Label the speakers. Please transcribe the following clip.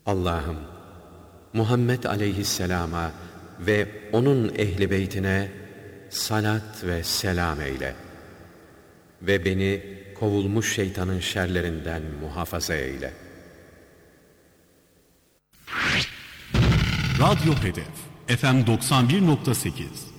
Speaker 1: Allah'ım, Muhammed aleyhisselama ve onun ehli beytine salat ve selam eyle ve beni kovulmuş şeytanın şerlerinden muhafaza eyle.
Speaker 2: Radyo Hedef FM 91.8